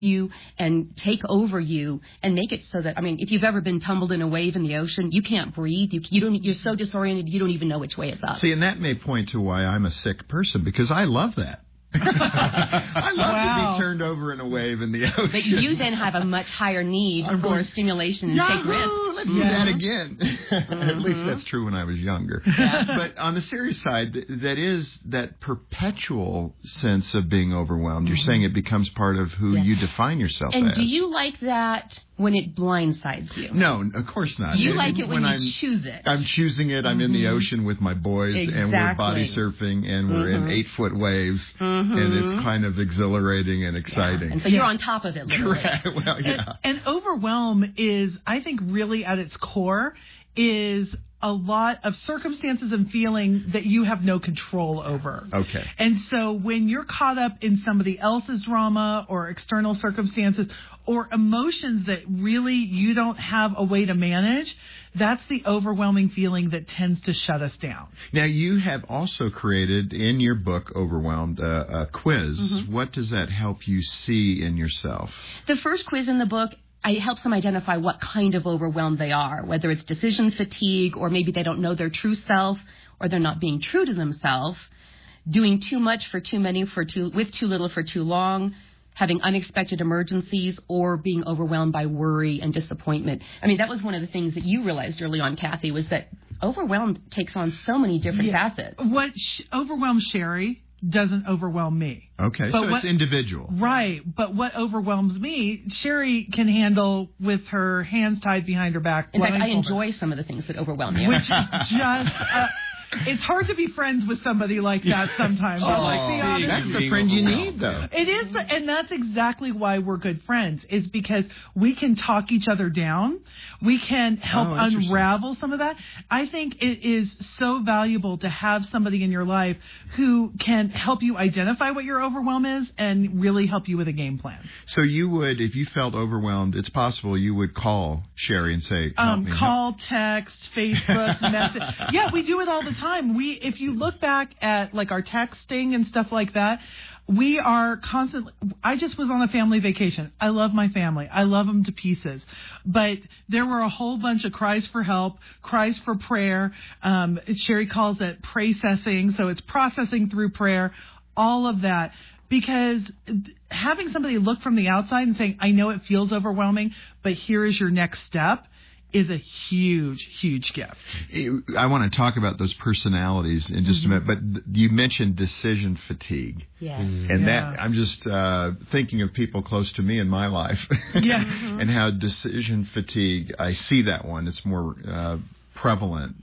you and take over you and make it so that, I mean, if you've ever been tumbled in a wave in the ocean, you can't breathe. You're so disoriented, you don't even know which way is up. See, and that may point to why I'm a sick person, because I love that. I love to be turned over in a wave in the ocean. But you then have a much higher need for stimulation and take risks. Let's do that again. At least that's true when I was younger. Yeah. But on the serious side, that is that perpetual sense of being overwhelmed. You're saying it becomes part of who you define yourself as. And do you like that when it blindsides you? No, of course not. You like it when you choose it. I'm choosing it. I'm in the ocean with my boys, and we're body surfing, and we're in 8-foot waves, and it's kind of exhilarating and exciting. Yeah. And so you're on top of it, literally. Correct. Well, yeah. And overwhelm is, I think, really at its core, is a lot of circumstances and feeling that you have no control over. Okay. And so when you're caught up in somebody else's drama or external circumstances or emotions that really you don't have a way to manage, that's the overwhelming feeling that tends to shut us down. Now, you have also created in your book, Overwhelmed, a quiz. What does that help you see in yourself? The first quiz in the book, it helps them identify what kind of overwhelmed they are, whether it's decision fatigue or maybe they don't know their true self or they're not being true to themselves, doing too much for too many, with too little for too long, having unexpected emergencies, or being overwhelmed by worry and disappointment. I mean, that was one of the things that you realized early on, Kathy, was that overwhelmed takes on so many different facets. What overwhelms Sherry doesn't overwhelm me. Okay, but so it's individual. Right, but what overwhelms me, Sherry can handle with her hands tied behind her back. In fact, I enjoy some of the things that overwhelm me. Which is just... it's hard to be friends with somebody like that sometimes. That's the friend you need, though. It is, and that's exactly why we're good friends, is because we can talk each other down. We can help unravel some of that. I think it is so valuable to have somebody in your life who can help you identify what your overwhelm is and really help you with a game plan. So you would, if you felt overwhelmed, it's possible you would call Sherry and say, help me. Call, text, Facebook, message. Yeah, we do it all the time. If you look back at like our texting and stuff like that, we are constantly. I just was on a family vacation. I love my family. I love them to pieces. But there were a whole bunch of cries for help, cries for prayer. Sherry calls it processing, so it's processing through prayer. All of that. Because having somebody look from the outside and saying, I know it feels overwhelming, but here is your next step, is a huge, huge gift. I want to talk about those personalities in just a minute, but you mentioned decision fatigue. Yes. And that, I'm just thinking of people close to me in my life and how decision fatigue, I see that one. It's more prevalent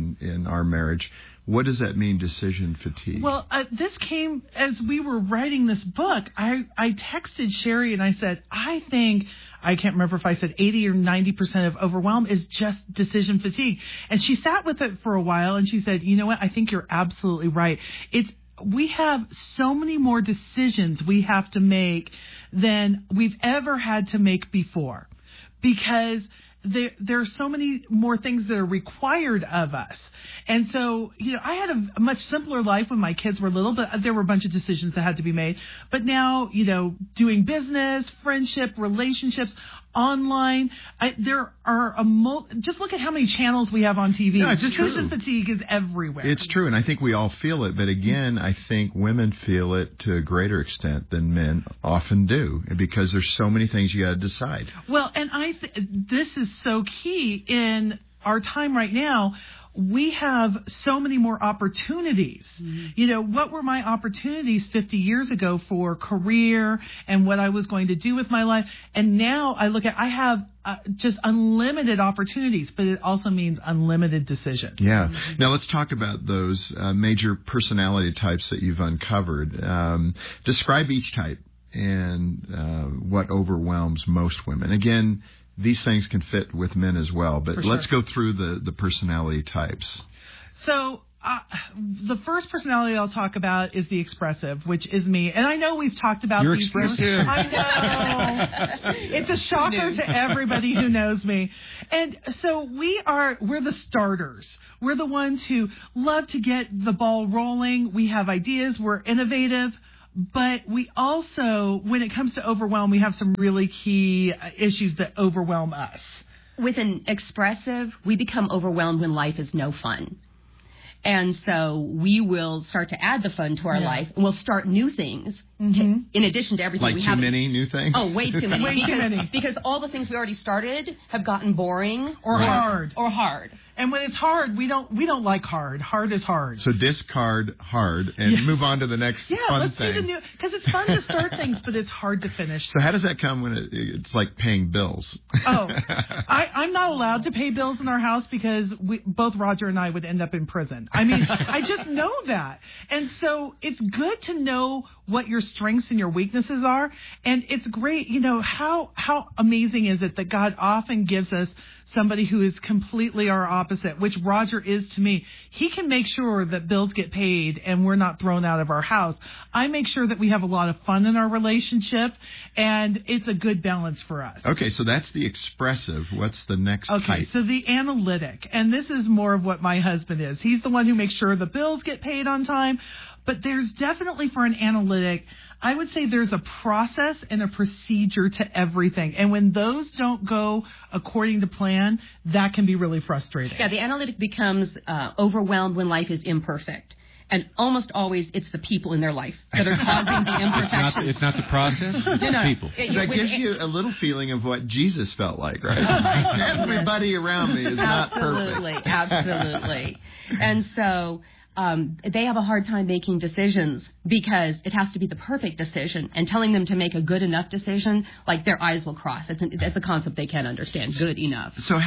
in our marriage. What does that mean, decision fatigue? Well, this came as we were writing this book. I texted Sherry and I said, I think, I can't remember if I said 80 or 90% of overwhelm is just decision fatigue. And she sat with it for a while and she said, you know what? I think you're absolutely right. We have so many more decisions we have to make than we've ever had to make before, because there are so many more things that are required of us. And so, I had a much simpler life when my kids were little, but there were a bunch of decisions that had to be made. But now, doing business, friendship, relationships, online, there are just look at how many channels we have on TV. No, it's decision fatigue is everywhere. It's true, and I think we all feel it. But again, I think women feel it to a greater extent than men often do, because there's so many things you got to decide. Well, and this is so key in our time right now. We have so many more opportunities. What were my opportunities 50 years ago for career and what I was going to do with my life? And now I have just unlimited opportunities, but it also means unlimited decisions. Yeah. Now let's talk about those major personality types that you've uncovered. Describe each type and what overwhelms most women. Again, these things can fit with men as well, but let's go through the personality types. So the first personality I'll talk about is the expressive, which is me. And I know we've talked about You're these. Expressive. I know. It's a shocker to everybody who knows me. And so we're the starters. We're the ones who love to get the ball rolling. We have ideas. We're innovative. But we also, when it comes to overwhelm, we have some really key issues that overwhelm us. With an expressive, we become overwhelmed when life is no fun. And so we will start to add the fun to our life, and we'll start new things in addition to everything we have. Like too many new things? Oh, way too many. Way too many. Because all the things we already started have gotten boring or hard. Or hard. And when it's hard, we don't like hard. Hard is hard. So discard hard and move on to the next fun let's thing. do the new, because it's fun to start things, but it's hard to finish. So how does that come when it's like paying bills? I'm not allowed to pay bills in our house because both Roger and I would end up in prison. I mean, I just know that. And so it's good to know what your strengths and your weaknesses are. And it's great, how amazing is it that God often gives us somebody who is completely our opposite, which Roger is to me. He can make sure that bills get paid and we're not thrown out of our house. I make sure that we have a lot of fun in our relationship, and it's a good balance for us. Okay, so that's the expressive. What's the next type? Okay, so the analytic, and this is more of what my husband is. He's the one who makes sure the bills get paid on time, but there's definitely for an analytic, I would say there's a process and a procedure to everything. And when those don't go according to plan, that can be really frustrating. Yeah, the analytic becomes overwhelmed when life is imperfect. And almost always it's the people in their life that are causing the imperfections. It's not the process, it's the people. That gives you a little feeling of what Jesus felt like, right? Everybody around me is not perfect. Absolutely. And so they have a hard time making decisions because it has to be the perfect decision. And telling them to make a good enough decision, like their eyes will cross. That's a concept they can't understand. Good enough. So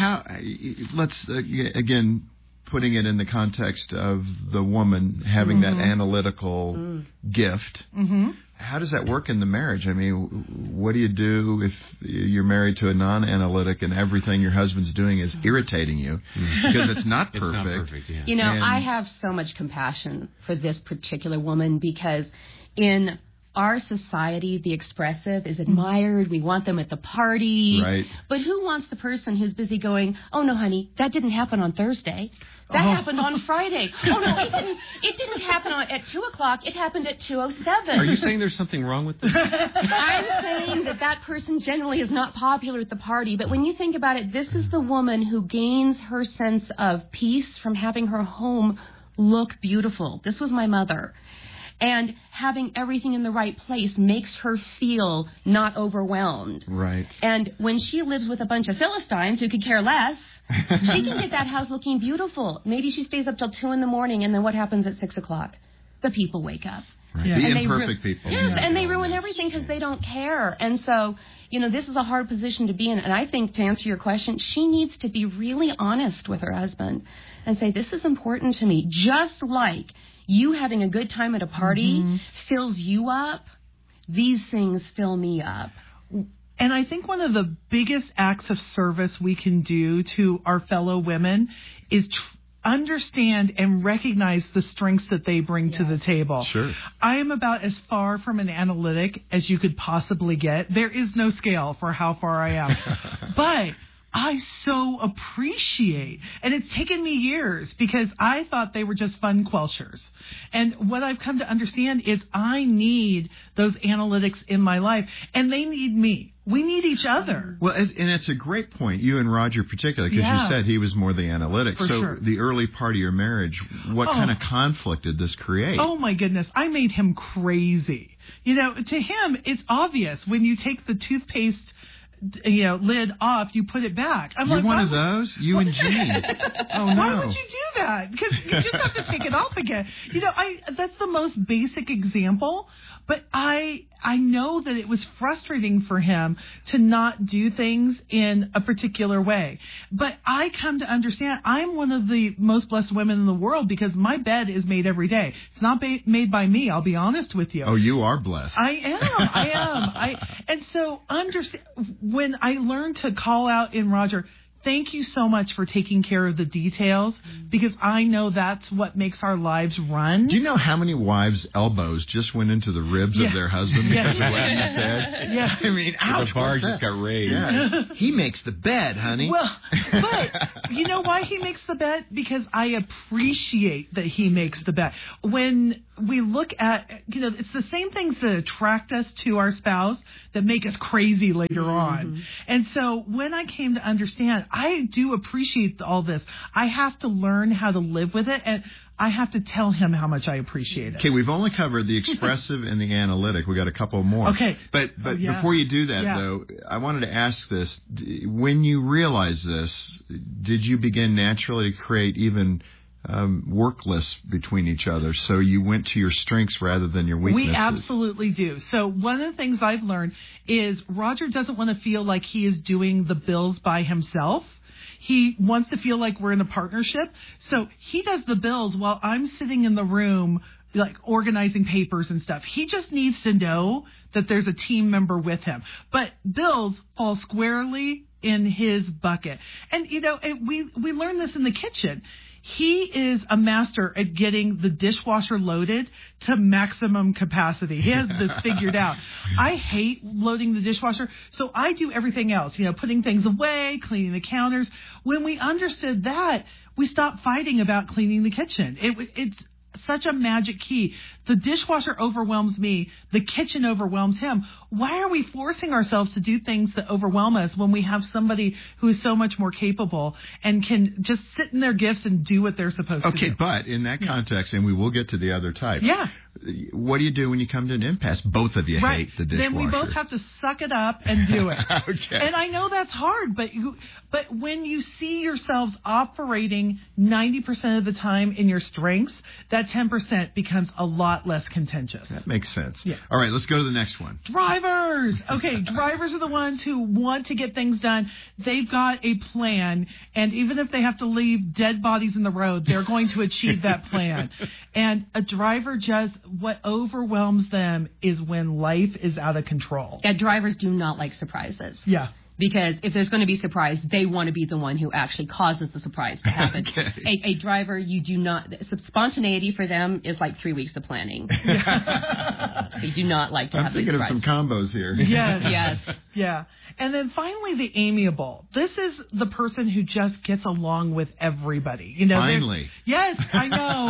let's, again, putting it in the context of the woman having that analytical gift. How does that work in the marriage? I mean, what do you do if you're married to a non-analytic and everything your husband's doing is irritating you because it's not perfect? It's not perfect, yeah. I have so much compassion for this particular woman because in our society, the expressive is admired. We want them at the party. Right. But who wants the person who's busy going, oh, no, honey, that didn't happen on Thursday. That happened on Friday. Oh, no, it didn't happen at 2 o'clock. It happened at 2:07. Are you saying there's something wrong with this? I'm saying that person generally is not popular at the party. But when you think about it, this is the woman who gains her sense of peace from having her home look beautiful. This was my mother. And having everything in the right place makes her feel not overwhelmed. Right. And when she lives with a bunch of Philistines who could care less, she can get that house looking beautiful. Maybe she stays up till 2 a.m, and then what happens at 6 o'clock? The people wake up. Right. Yeah. The imperfect people. Yes, and they ruin everything because they don't care. And so, this is a hard position to be in. And I think, to answer your question, she needs to be really honest with her husband and say, this is important to me. Just like you having a good time at a party fills you up, these things fill me up. And I think one of the biggest acts of service we can do to our fellow women is understand and recognize the strengths that they bring to the table. Sure. I am about as far from an analytic as you could possibly get. There is no scale for how far I am. But I so appreciate, and it's taken me years because I thought they were just fun quelchers. And what I've come to understand is I need those analytics in my life, and they need me. We need each other. Well, and it's a great point, you and Roger particularly, because you said he was more the analytic. So the early part of your marriage, what kind of conflict did this create? Oh, my goodness. I made him crazy. To him, it's obvious. When you take the toothpaste lid off, you put it back. I'm You're like, one of those? You and Jean. Oh, no. Why would you do that? Because you just have to take it off again. That's the most basic example, but I know that it was frustrating for him to not do things in a particular way. But I come to understand I'm one of the most blessed women in the world because my bed is made every day. It's not made by me, I'll be honest with you. Oh, you are blessed. I am. And so when I learned to call out in Roger, thank you so much for taking care of the details because I know that's what makes our lives run. Do you know how many wives' elbows just went into the ribs of their husband because of what he said? Yeah. I mean, ouch. The bar just got raised. Yeah. He makes the bed, honey. Well, but you know why he makes the bed? Because I appreciate that he makes the bed. When we look at, it's the same things that attract us to our spouse that make us crazy later on. And so when I came to understand, I do appreciate all this. I have to learn how to live with it, and I have to tell him how much I appreciate it. Okay, we've only covered the expressive and the analytic. We got a couple more. Okay. But before you do that, though, I wanted to ask this. When you realized this, did you begin naturally to create even work lists between each other, so you went to your strengths rather than your weaknesses? We absolutely do. So one of the things I've learned is Roger doesn't want to feel like he is doing the bills by himself. He wants to feel like we're in a partnership. So he does the bills while I'm sitting in the room, like organizing papers and stuff. He just needs to know that there's a team member with him. But bills fall squarely in his bucket. And, we learned this in the kitchen. He is a master at getting the dishwasher loaded to maximum capacity. He has this figured out. I hate loading the dishwasher, so I do everything else, putting things away, cleaning the counters. When we understood that, we stopped fighting about cleaning the kitchen. It's such a magic key. The dishwasher overwhelms me. The kitchen overwhelms him. Why are we forcing ourselves to do things that overwhelm us when we have somebody who is so much more capable and can just sit in their gifts and do what they're supposed to do? Okay, but in that context, and we will get to the other type. Yeah. What do you do when you come to an impasse? Both of you hate the dishwasher. Then we both have to suck it up and do it. Okay. And I know that's hard, but when you see yourselves operating 90% of the time in your strengths, that 10% becomes a lot less contentious. That makes sense. Yeah. All right, let's go to the next one. Drivers. Okay, drivers are the ones who want to get things done. They've got a plan, and even if they have to leave dead bodies in the road, they're going to achieve that plan. And a driver what overwhelms them is when life is out of control. Yeah, drivers do not like surprises. Yeah. Because if there's going to be surprise, they want to be the one who actually causes the surprise to happen. Okay. A driver, you do not, spontaneity for them is like 3 weeks of planning. They do not like to have the surprise. I'm thinking of some combos here. Yes. Yes. Yeah. And then finally, the amiable. This is the person who just gets along with everybody. Finally. Yes, I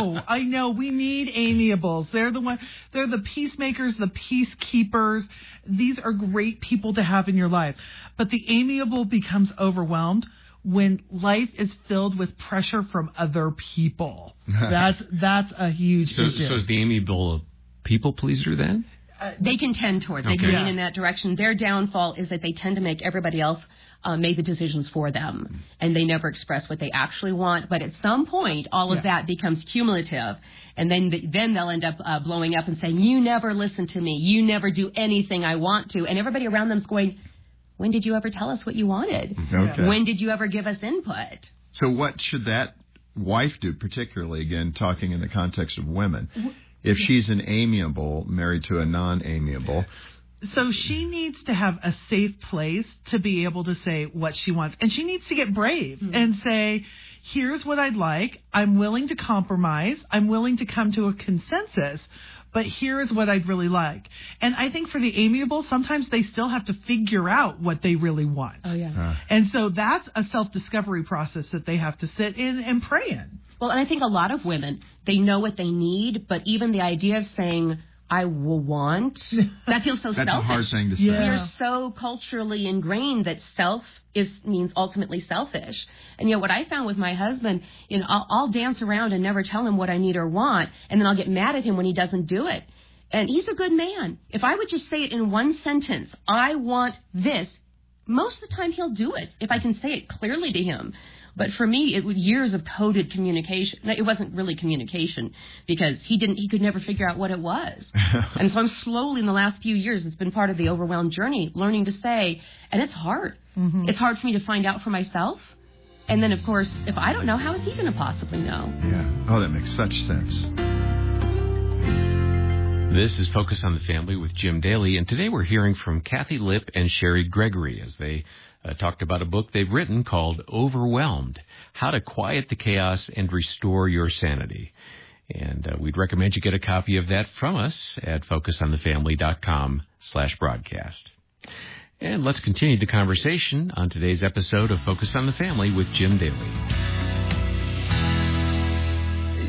know. We need amiables. They're the peacemakers, the peacekeepers. These are great people to have in your life. But the amiable becomes overwhelmed when life is filled with pressure from other people. That's a huge issue. So is the amiable a people pleaser then? They can tend towards. They can lean in that direction. Their downfall is that they tend to make everybody else make the decisions for them, and they never express what they actually want. But at some point, all of that becomes cumulative, and then they'll end up blowing up and saying, "You never listen to me. You never do anything I want to." And everybody around them's going, "When did you ever tell us what you wanted? Okay. When did you ever give us input?" So what should that wife do, particularly, again, talking in the context of women? If she's an amiable married to a non-amiable. So she needs to have a safe place to be able to say what she wants. And she needs to get brave and say, here's what I'd like. I'm willing to compromise. I'm willing to come to a consensus. But here is what I'd really like. And I think for the amiable, sometimes they still have to figure out what they really want. Oh, yeah. And so that's a self-discovery process that they have to sit in and pray in. Well, and I think a lot of women, they know what they need, but even the idea of saying, I will want, that feels so selfish. That's a hard thing to say. Yeah. We are so culturally ingrained that self means ultimately selfish. And yet what I found with my husband, I'll dance around and never tell him what I need or want, and then I'll get mad at him when he doesn't do it. And he's a good man. If I would just say it in one sentence, I want this, most of the time he'll do it, if I can say it clearly to him. But for me, it was years of coded communication. It wasn't really communication because he could never figure out what it was. And so I'm slowly in the last few years, it's been part of the overwhelmed journey, learning to say, and it's hard. Mm-hmm. It's hard for me to find out for myself. And then, of course, if I don't know, how is he going to possibly know? Yeah. Oh, that makes such sense. This is Focus on the Family with Jim Daly, and today we're hearing from Kathy Lipp and Sherry Gregory as they talked about a book they've written called Overwhelmed, How to Quiet the Chaos and Restore Your Sanity. And we'd recommend you get a copy of that from us at focusonthefamily.com/broadcast. And let's continue the conversation on today's episode of Focus on the Family with Jim Daly.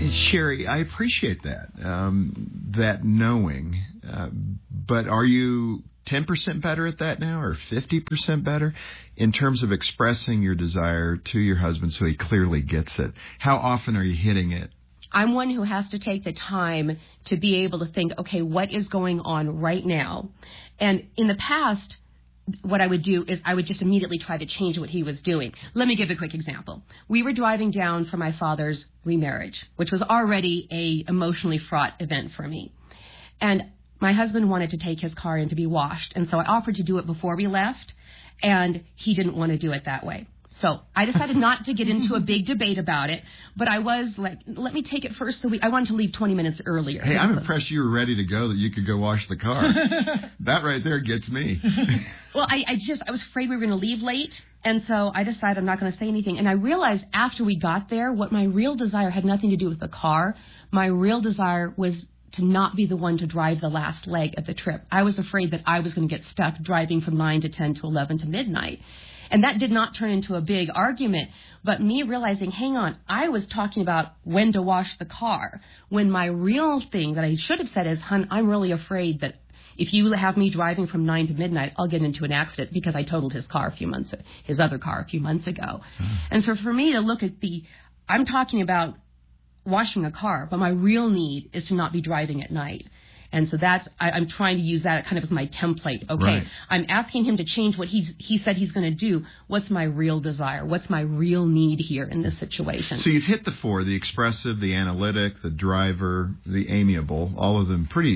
Sherry, I appreciate that, that knowing. But are you 10% better at that now, or 50% better in terms of expressing your desire to your husband so he clearly gets it? How often are you hitting it? I'm one who has to take the time to be able to think, okay, what is going on right now? And in the past, what I would do is I would just immediately try to change what he was doing. Let me give a quick example. We were driving down for my father's remarriage, which was already a emotionally fraught event for me. And my husband wanted to take his car in to be washed, and so I offered to do it before we left, and he didn't want to do it that way. So I decided not to get into a big debate about it, but I was like, let me take it first. So I wanted to leave 20 minutes earlier. Hey, I'm impressed you were ready to go, that you could go wash the car. That right there gets me. Well, I was afraid we were going to leave late, and so I decided I'm not going to say anything. And I realized after we got there, what my real desire had nothing to do with the car. My real desire was to not be the one to drive the last leg of the trip. I was afraid that I was going to get stuck driving from 9 to 10 to 11 to midnight. And that did not turn into a big argument, but me realizing, hang on, I was talking about when to wash the car, when my real thing that I should have said is, hon, I'm really afraid that if you have me driving from 9 to midnight, I'll get into an accident because I totaled his other car a few months ago. And so for me to look at I'm talking about washing a car, but my real need is to not be driving at night. And so I'm trying to use that kind of as my template. Okay, right. I'm asking him to change what he said he's going to do. What's my real desire? What's my real need here in this situation? So you've hit the four: the expressive, the analytic, the driver, the amiable. All of them pretty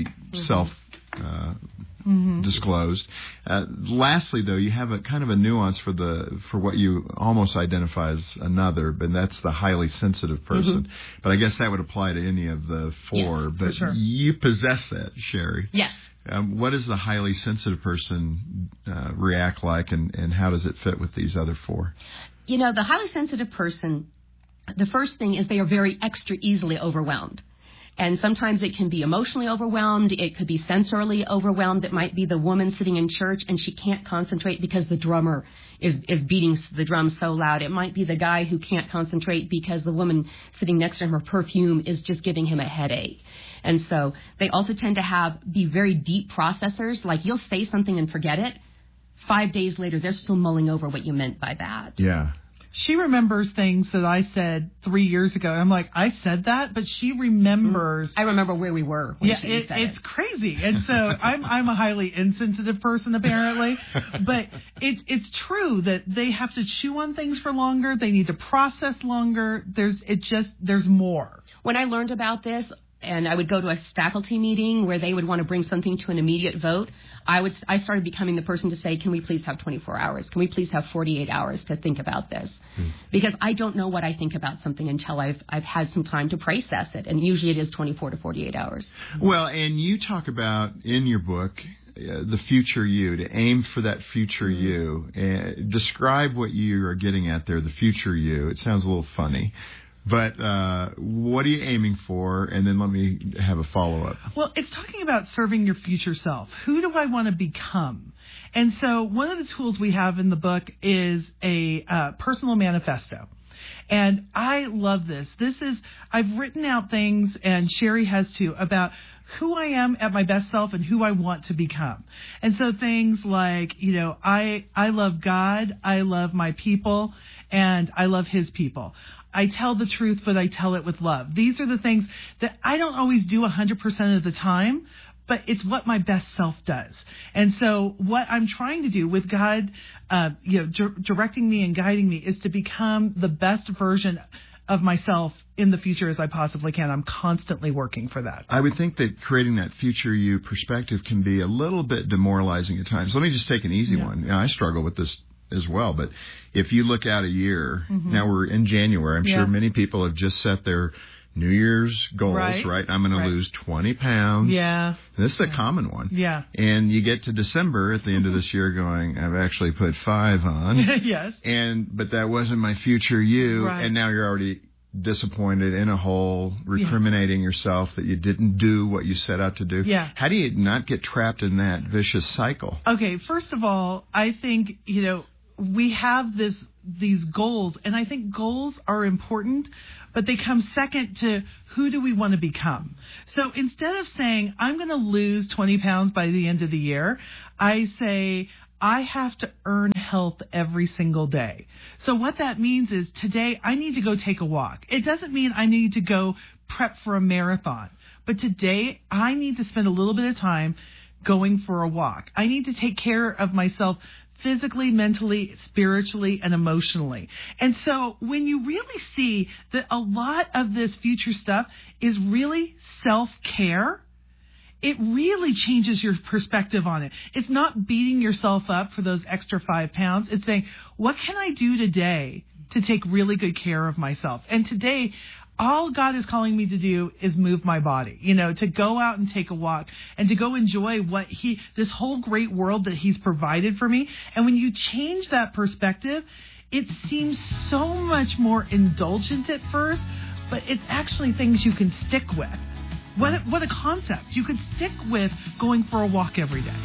self-disclosed. Lastly, though, you have a kind of a nuance for what you almost identify as another, but that's the highly sensitive person. Mm-hmm. But I guess that would apply to any of the four. Yes, but sure. You possess that, Sherry. Yes. What does the highly sensitive person react like, and how does it fit with these other four? You know, the highly sensitive person, the first thing is they are very extra easily overwhelmed. And sometimes it can be emotionally overwhelmed. It could be sensorily overwhelmed. It might be the woman sitting in church and she can't concentrate because the drummer is beating the drum so loud. It might be the guy who can't concentrate because the woman sitting next to him, her perfume is just giving him a headache. And so they also tend to be very deep processors. Like you'll say something and forget it. 5 days later, they're still mulling over what you meant by that. Yeah. She remembers things that I said 3 years ago. I'm like, I said that, but she remembers. I remember where we were when she said it. It's crazy. And so I'm a highly insensitive person, apparently. But it's true that they have to chew on things for longer. They need to process longer. There's more. When I learned about this, and I would go to a faculty meeting where they would want to bring something to an immediate vote, I started becoming the person to say, can we please have 24 hours? Can we please have 48 hours to think about this? Because I don't know what I think about something until I've had some time to process it. And usually it is 24 to 48 hours. Well, and you talk about in your book, the future you, to aim for that future you. Describe what you are getting at there, the future you. It sounds a little funny. But what are you aiming for? And then let me have a follow-up. Well, it's talking about serving your future self. Who do I want to become? And so one of the tools we have in the book is a personal manifesto. And I love this. I've written out things, and Sherry has too, about who I am at my best self and who I want to become. And so things like, I love God, I love my people, and I love His people. I tell the truth, but I tell it with love. These are the things that I don't always do 100% of the time, but it's what my best self does. And so what I'm trying to do with God, directing me and guiding me, is to become the best version of myself in the future as I possibly can. I'm constantly working for that. I would think that creating that future you perspective can be a little bit demoralizing at times. Let me just take an easy one. I struggle with this as well, but if you look out a year, now we're in January, I'm sure many people have just set their New Year's goals, right? I'm going to lose 20 pounds. Yeah. This is a common one. Yeah. And you get to December at the end of this year going, I've actually put 5 on. Yes. But that wasn't my future you. Right. And now you're already disappointed, in a hole, recriminating yourself that you didn't do what you set out to do. Yeah. How do you not get trapped in that vicious cycle? Okay. First of all, I think, we have these goals, and I think goals are important, but they come second to who do we want to become. So instead of saying, I'm going to lose 20 pounds by the end of the year, I say, I have to earn health every single day. So what that means is today I need to go take a walk. It doesn't mean I need to go prep for a marathon, but today I need to spend a little bit of time going for a walk. I need to take care of myself physically, mentally, spiritually, and emotionally. And so when you really see that a lot of this future stuff is really self-care, it really changes your perspective on it. It's not beating yourself up for those extra 5 pounds. It's saying, what can I do today to take really good care of myself? And today, all God is calling me to do is move my body, to go out and take a walk and to go enjoy this whole great world that He's provided for me. And when you change that perspective, it seems so much more indulgent at first, but it's actually things you can stick with. What a concept. You could stick with going for a walk every day.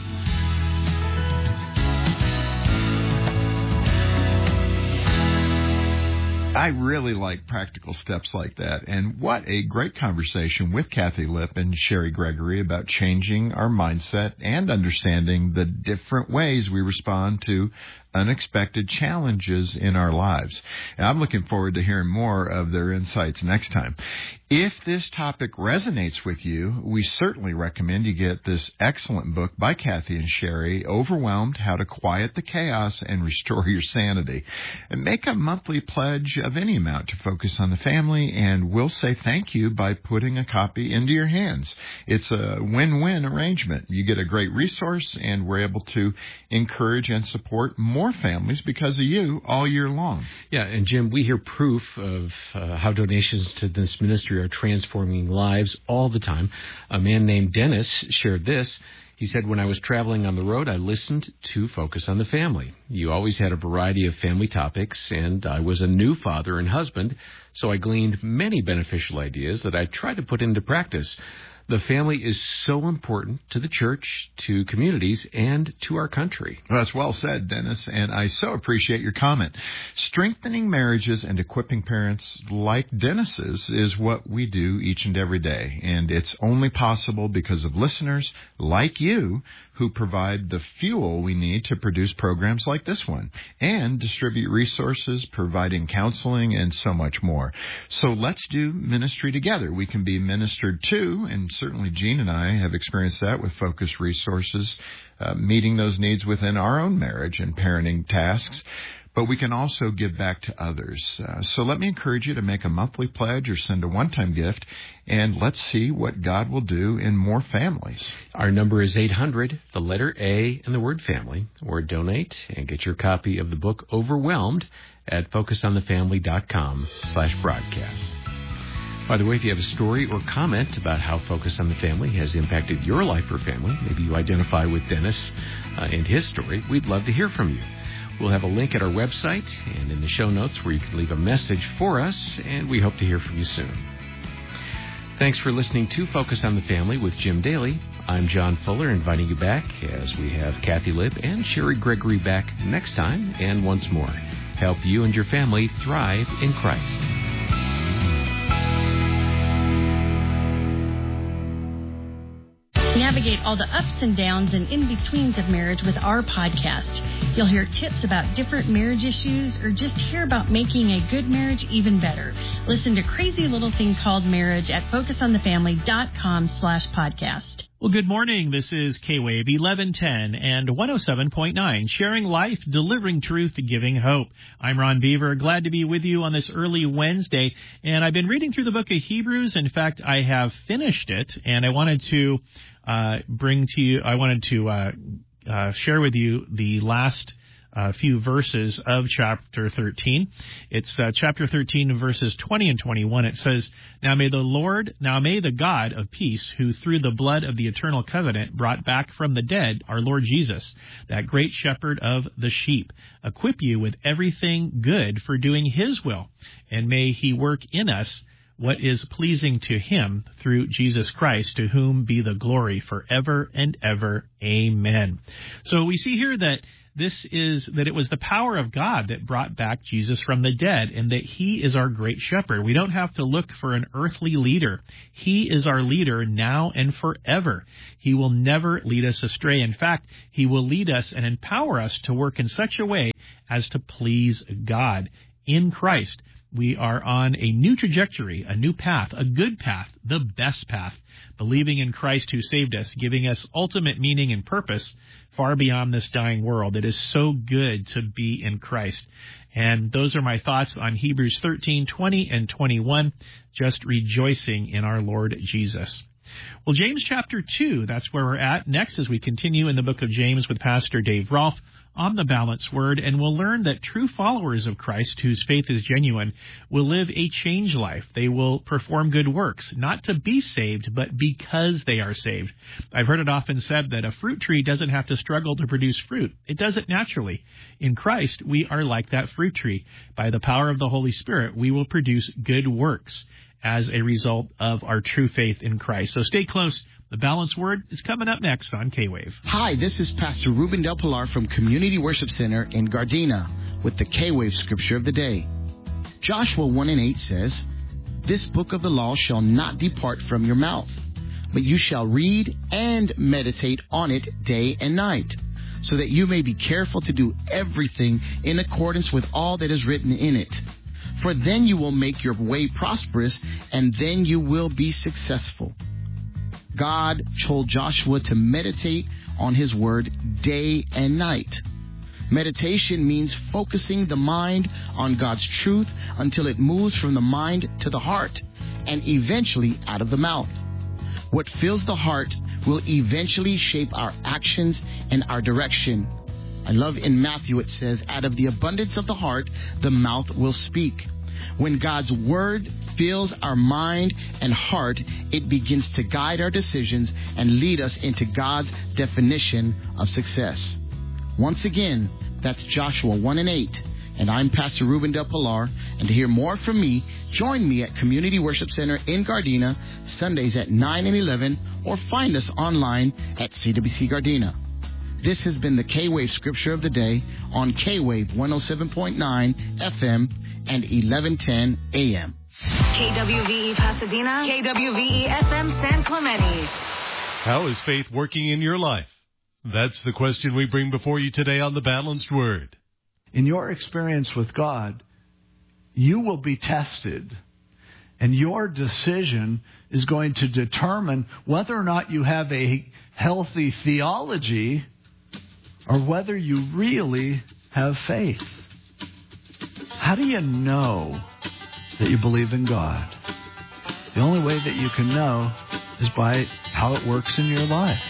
I really like practical steps like that. And what a great conversation with Kathy Lipp and Sherry Gregory about changing our mindset and understanding the different ways we respond to unexpected challenges in our lives. And I'm looking forward to hearing more of their insights next time. If this topic resonates with you, we certainly recommend you get this excellent book by Kathy and Sherry, Overwhelmed: How to Quiet the Chaos and Restore Your Sanity. And make a monthly pledge of any amount to Focus on the Family, and we'll say thank you by putting a copy into your hands. It's a win-win arrangement. You get a great resource, and we're able to encourage and support more families because of you all year long. Yeah, and Jim, we hear proof of how donations to this ministry are transforming lives all the time. A man named Dennis shared this. He said, when I was traveling on the road, I listened to Focus on the Family. You always had a variety of family topics, and I was a new father and husband, so I gleaned many beneficial ideas that I tried to put into practice. The family is so important to the church, to communities, and to our country. Well, that's well said, Dennis, and I so appreciate your comment. Strengthening marriages and equipping parents like Dennis's is what we do each and every day, and it's only possible because of listeners like you who provide the fuel we need to produce programs like this one and distribute resources, providing counseling, and so much more. So let's do ministry together. We can be ministered to, and certainly Jean and I have experienced that with Focus Resources, meeting those needs within our own marriage and parenting tasks. But we can also give back to others. So let me encourage you to make a monthly pledge or send a one-time gift, and let's see what God will do in more families. Our number is 800, the letter A, and the word family, or donate and get your copy of the book Overwhelmed at focusonthefamily.com/broadcast. By the way, if you have a story or comment about how Focus on the Family has impacted your life or family, maybe you identify with Dennis and his story, we'd love to hear from you. We'll have a link at our website and in the show notes where you can leave a message for us, and we hope to hear from you soon. Thanks for listening to Focus on the Family with Jim Daly. I'm John Fuller, inviting you back as we have Kathy Lipp and Sherry Gregory back next time, and once more, help you and your family thrive in Christ. Navigate all the ups and downs and in-betweens of marriage with our podcast. You'll hear tips about different marriage issues or just hear about making a good marriage even better. Listen to Crazy Little Thing Called Marriage at focusonthefamily.com/podcast. Well, good morning. This is K-Wave 1110 and 107.9, sharing life, delivering truth, giving hope. I'm Ron Beaver, glad to be with you on this early Wednesday. And I've been reading through the book of Hebrews. In fact, I have finished it, and I wanted to share with you the last few verses of chapter 13. It's chapter 13, verses 20 and 21. It says, Now may the God of peace, who through the blood of the eternal covenant brought back from the dead our Lord Jesus, that great shepherd of the sheep, equip you with everything good for doing his will, and may he work in us what is pleasing to him through Jesus Christ, to whom be the glory forever and ever. Amen. So we see here that This is that it was the power of God that brought back Jesus from the dead, and that he is our great shepherd. We don't have to look for an earthly leader. He is our leader now and forever. He will never lead us astray. In fact, he will lead us and empower us to work in such a way as to please God. In Christ, we are on a new trajectory, a new path, a good path, the best path, believing in Christ who saved us, giving us ultimate meaning and purpose far beyond this dying world. It is so good to be in Christ. And those are my thoughts on Hebrews 13, 20, and 21, just rejoicing in our Lord Jesus. Well, James chapter 2, that's where we're at next as we continue in the book of James with Pastor Dave Rolfe on the Balanced Word, and we'll learn that true followers of Christ, whose faith is genuine, will live a changed life. They will perform good works, not to be saved, but because they are saved. I've heard it often said that a fruit tree doesn't have to struggle to produce fruit. It does it naturally. In Christ, we are like that fruit tree. By the power of the Holy Spirit, we will produce good works as a result of our true faith in Christ. So stay close. The Balanced Word is coming up next on K-Wave. Hi, this is Pastor Ruben Del Pilar from Community Worship Center in Gardena with the K-Wave Scripture of the Day. Joshua 1:8 says, "This book of the law shall not depart from your mouth, but you shall read and meditate on it day and night, so that you may be careful to do everything in accordance with all that is written in it. For then you will make your way prosperous, and then you will be successful." God told Joshua to meditate on his word day and night. Meditation means focusing the mind on God's truth until it moves from the mind to the heart and eventually out of the mouth. What fills the heart will eventually shape our actions and our direction. I love in Matthew it says, "Out of the abundance of the heart, the mouth will speak." When God's word fills our mind and heart, it begins to guide our decisions and lead us into God's definition of success. Once again, that's Joshua 1:8. And I'm Pastor Ruben Del Pilar. And to hear more from me, join me at Community Worship Center in Gardena, Sundays at 9 and 11, or find us online at CWC Gardena. This has been the K-Wave Scripture of the Day on K-Wave 107.9 FM and 1110 AM. KWVE Pasadena, KWVE FM San Clemente. How is faith working in your life? That's the question we bring before you today on the Balanced Word. In your experience with God, you will be tested, and your decision is going to determine whether or not you have a healthy theology or whether you really have faith. How do you know that you believe in God? The only way that you can know is by how it works in your life.